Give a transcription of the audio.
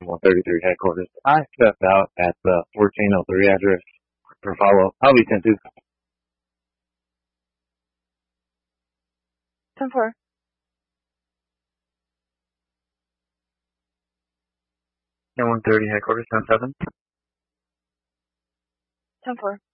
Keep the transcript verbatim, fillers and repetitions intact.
one thirty-three headquarters. I stepped out at the fourteen oh three address for follow-up. I'll be ten two. ten four. one thirty headquarters, ten seven. ten four.